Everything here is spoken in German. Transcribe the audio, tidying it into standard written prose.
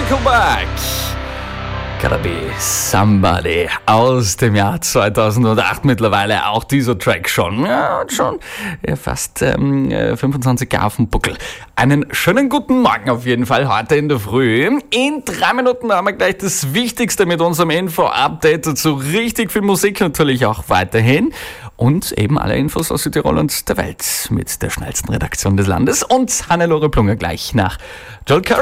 Nickelback. Gotta be somebody aus dem Jahr 2008 mittlerweile. Auch dieser Track schon fast 25 Jahre auf dem Buckel. Einen schönen guten Morgen auf jeden Fall heute in der Früh. In 3 Minuten haben wir gleich das Wichtigste mit unserem Info-Update dazu. Richtig viel Musik natürlich auch weiterhin. Und eben alle Infos aus Südtirol und der Welt mit der schnellsten Redaktion des Landes. Und Hannelore Plunger gleich nach Joel Curry.